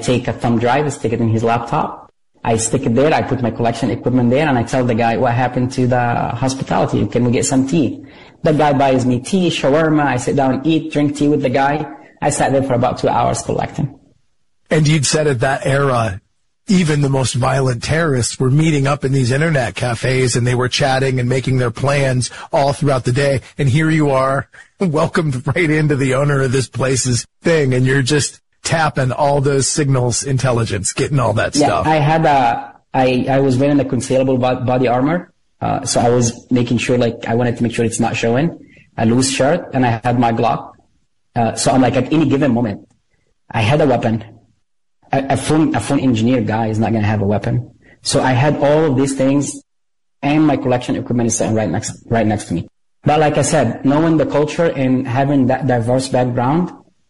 take a thumb drive, stick it in his laptop. I stick it there. I put my collection equipment there, and I tell the guy what happened to the hospitality. Can we get some tea? The guy buys me tea, shawarma. I sit down, eat, drink tea with the guy. I sat there for about 2 hours collecting. And you'd said at that era, even the most violent terrorists were meeting up in these internet cafes, and they were chatting and making their plans all throughout the day. And here you are, welcomed right into the owner of this place's thing, and you're just tapping all those signals intelligence, getting all that stuff. I had I was wearing the concealable body armor. So I was making sure, like, I wanted to make sure it's not showing. A loose shirt, and I had my Glock. So I'm like, at any given moment, I had a weapon. A phone engineer guy is not going to have a weapon. So I had all of these things, and my collection equipment is sitting right next to me. But like I said, knowing the culture and having that diverse background,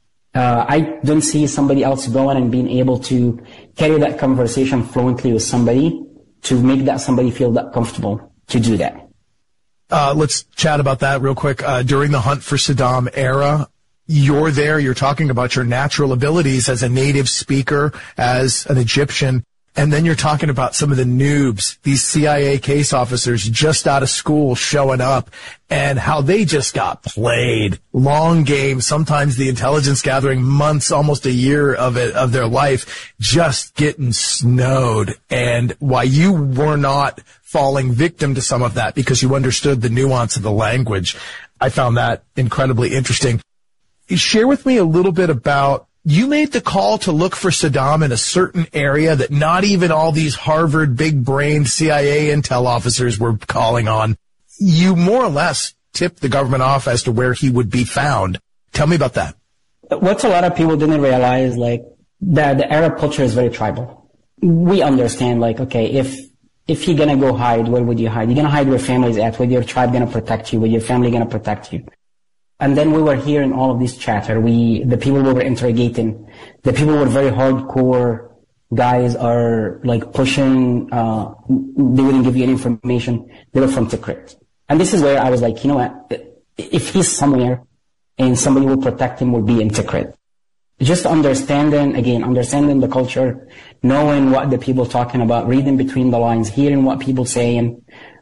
I don't see somebody else going and being able to carry that conversation fluently with somebody to make that somebody feel that comfortable to do that. Let's chat about that real quick. During the Hunt for Saddam era, you're there, you're talking about your natural abilities as a native speaker, as an Egyptian, and then you're talking about some of the noobs, these CIA case officers just out of school showing up, and how they just got played. Long game, sometimes the intelligence gathering, months, almost a year of their life, just getting snowed, and why you were not falling victim to some of that because you understood the nuance of the language. I found that incredibly interesting. Share with me a little bit about, you made the call to look for Saddam in a certain area that not even all these Harvard big-brained CIA intel officers were calling on. You more or less tipped the government off as to where he would be found. Tell me about that. What a lot of people didn't realize, like, that the Arab culture is very tribal. We understand, like, okay, if you're gonna go hide, where would you hide? You're gonna hide where family's at, where your tribe gonna protect you, where your family gonna protect you. And then we were hearing all of this chatter. The people we were interrogating, the people were very hardcore guys are like pushing, they wouldn't give you any information. They were from Tikrit. And this is where I was like, you know what? If he's somewhere and somebody will protect him, will be in Tikrit. Just understanding the culture, knowing what the people talking about, reading between the lines, hearing what people saying,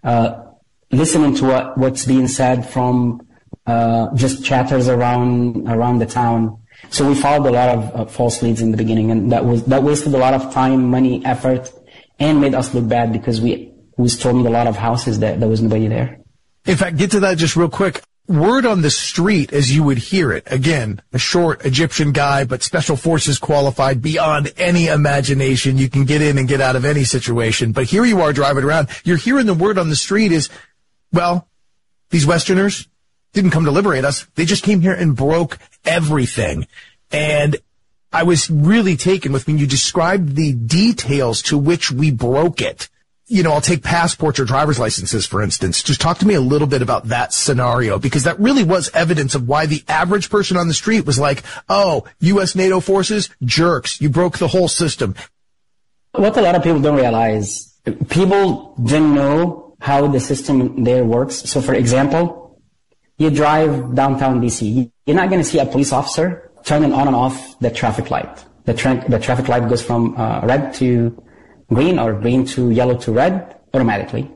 listening to what's being said from just chatters around the town. So we followed a lot of false leads in the beginning, and that wasted a lot of time, money, effort, and made us look bad because we stormed a lot of houses that there was nobody there. In fact, get to that just real quick. Word on the street, as you would hear it, again, a short Egyptian guy, but special forces qualified beyond any imagination. You can get in and get out of any situation. But here you are driving around. You're hearing the word on the street is, well, these Westerners didn't come to liberate us. They just came here and broke everything. And I was really taken with when you described the details to which we broke it. You know, I'll take passports or driver's licenses, for instance. Just talk to me a little bit about that scenario, because that really was evidence of why the average person on the street was like, oh, U.S. NATO forces, jerks. You broke the whole system. What a lot of people don't realize, people didn't know how the system there works. So, for example, you drive downtown DC, you're not going to see a police officer turning on and off the traffic light. The traffic light goes from red to green or green to yellow to red automatically.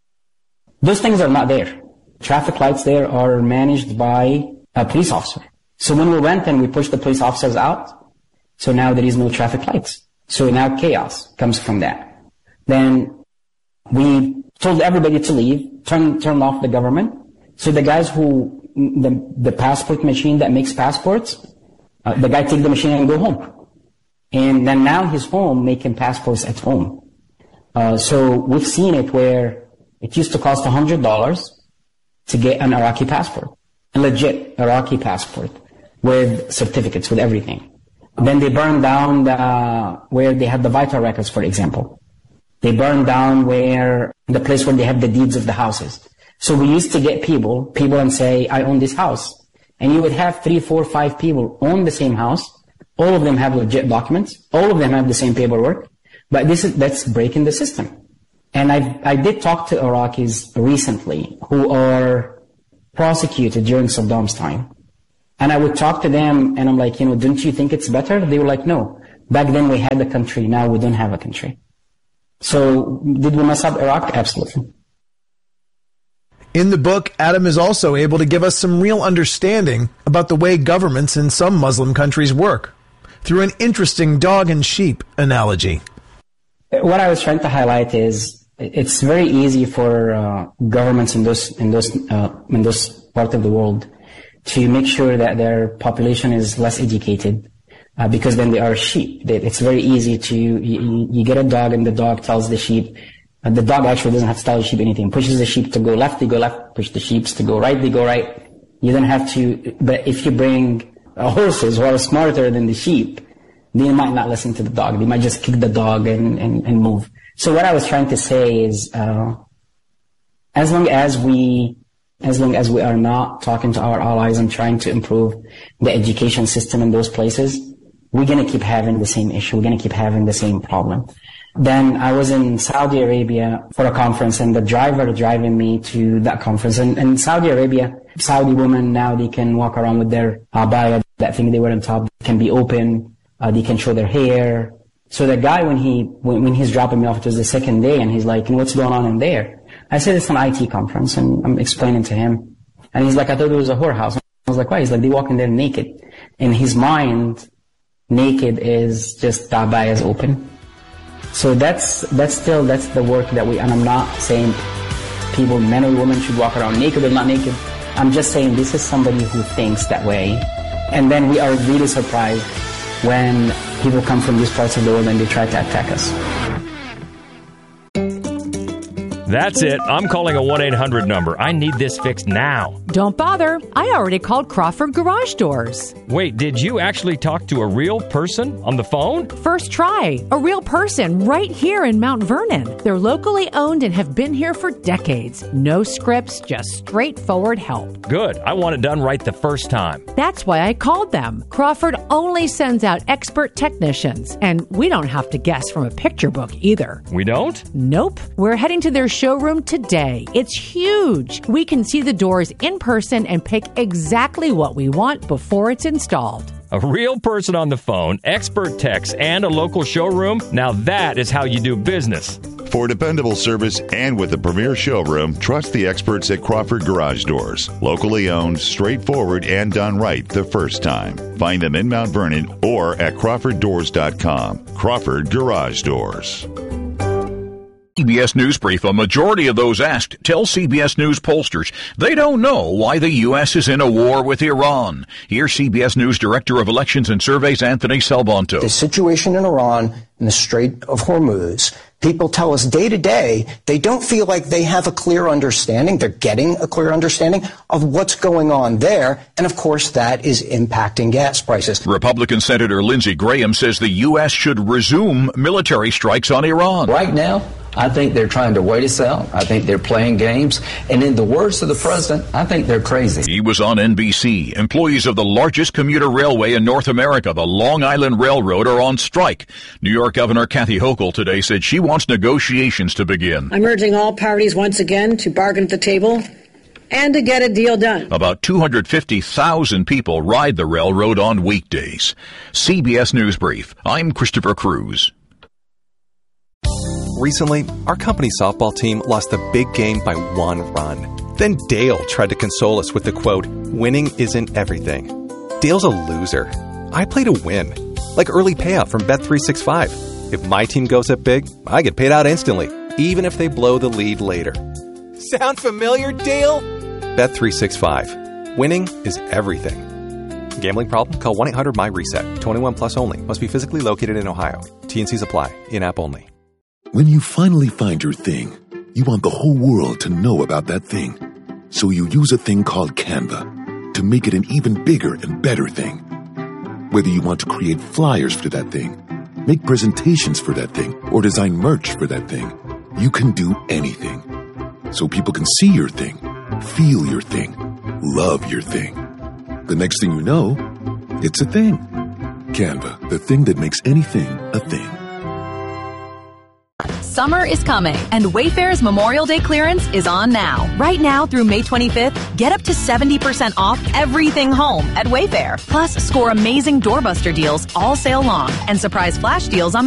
Those things are not there. Traffic lights there are managed by a police officer. So when we went and we pushed the police officers out, so now there is no traffic lights. So now chaos comes from that. Then we told everybody to leave, turn off the government. So the guys the passport machine that makes passports, the guy take the machine and go home. And then now he's home making passports at home. So we've seen it where it used to cost $100 to get an Iraqi passport, a legit Iraqi passport with certificates, with everything. Then they burned down where they had the vital records, for example. They burned down the place where they have the deeds of the houses. So we used to get people and say, I own this house. And you would have 3, 4, 5 people own the same house. All of them have legit documents. All of them have the same paperwork. But that's breaking the system. And I did talk to Iraqis recently who are prosecuted during Saddam's time. And I would talk to them and I'm like, don't you think it's better? They were like, no. Back then we had a country, now we don't have a country. So did we mess up Iraq? Absolutely. In the book, Adam is also able to give us some real understanding about the way governments in some Muslim countries work through an interesting dog and sheep analogy. What I was trying to highlight is it's very easy for governments in those part of the world to make sure that their population is less educated because then they are sheep. It's very easy to you get a dog and the dog tells the sheep. The dog actually doesn't have to tell the sheep anything. Pushes the sheep to go left, they go left. Push the sheep to go right, they go right. You don't have to. But if you bring horses who are smarter than the sheep, they might not listen to the dog. They might just kick the dog and move. So what I was trying to say is, as long as we are not talking to our allies and trying to improve the education system in those places, we're going to keep having the same issue. We're going to keep having the same problem. Then I was in Saudi Arabia for a conference, and the driver driving me to that conference. And in Saudi Arabia, Saudi women now, they can walk around with their abaya, that thing they wear on top, can be open. They can show their hair. So the guy, when he's dropping me off, it was the second day, and he's like, what's going on in there? I said, it's an IT conference, and I'm explaining to him. And he's like, I thought it was a whorehouse. I was like, why? He's like, they walk in there naked. In his mind, naked is just the abaya is open. So that's the work that and I'm not saying people, men or women, should walk around naked or not naked. I'm just saying this is somebody who thinks that way. And then we are really surprised when people come from these parts of the world and they try to attack us. That's it. I'm calling a 1-800 number. I need this fixed now. Don't bother. I already called Crawford Garage Doors. Wait, did you actually talk to a real person on the phone? First try. A real person right here in Mount Vernon. They're locally owned and have been here for decades. No scripts, just straightforward help. Good. I want it done right the first time. That's why I called them. Crawford only sends out expert technicians, and we don't have to guess from a picture book either. We don't? Nope. We're heading to their showroom today. It's huge. We can see the doors in person and pick exactly what we want before it's installed. A real person on the phone, expert techs, and a local showroom? Now that is how you do business. For dependable service and with a premier showroom, trust the experts at Crawford Garage Doors. Locally owned, straightforward, and done right the first time. Find them in Mount Vernon or at crawforddoors.com. Crawford Garage Doors. CBS News Brief, a majority of those asked tell CBS News pollsters they don't know why the U.S. is in a war with Iran. Here's CBS News Director of Elections and Surveys, Anthony Salvanto. The situation in Iran in the Strait of Hormuz, people tell us day to day they don't feel like they have a clear understanding. They're getting a clear understanding of what's going on there. And, of course, that is impacting gas prices. Republican Senator Lindsey Graham says the U.S. should resume military strikes on Iran. Right now, I think they're trying to wait us out. I think they're playing games. And in the words of the president, I think they're crazy. He was on NBC. Employees of the largest commuter railway in North America, the Long Island Railroad, are on strike. New York Governor Kathy Hochul today said she wants negotiations to begin. I'm urging all parties once again to bargain at the table and to get a deal done. About 250,000 people ride the railroad on weekdays. CBS News Brief. I'm Christopher Cruz. Recently, our company softball team lost a big game by 1 run. Then Dale tried to console us with the quote, "Winning isn't everything." Dale's a loser. I play to win, like early payout from Bet365. If my team goes up big, I get paid out instantly, even if they blow the lead later. Sound familiar, Dale? Bet365. Winning is everything. Gambling problem? Call 1-800-MY-RESET. 21 plus only. Must be physically located in Ohio. T&Cs apply. In-app only. When you finally find your thing, you want the whole world to know about that thing. So you use a thing called Canva to make it an even bigger and better thing. Whether you want to create flyers for that thing, make presentations for that thing, or design merch for that thing, you can do anything. So people can see your thing, feel your thing, love your thing. The next thing you know, it's a thing. Canva, the thing that makes anything a thing. Summer is coming, and Wayfair's Memorial Day clearance is on now. Right now through May 25th, get up to 70% off everything home at Wayfair. Plus, score amazing doorbuster deals all sale long and surprise flash deals on